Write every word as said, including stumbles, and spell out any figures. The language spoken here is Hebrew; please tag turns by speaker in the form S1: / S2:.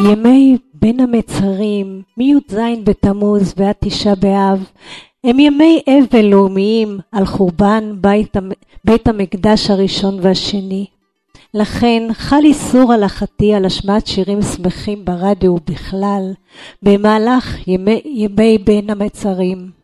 S1: ימי בין המצרים, מי"ז בתמוז ועד תשעה באב, הם ימי אבל לאומיים על חורבן בית, בית המקדש הראשון והשני. לכן חל איסור הלכתי על השמעת שירים שמחים ברדיו בכלל, במהלך ימי, ימי בין המצרים.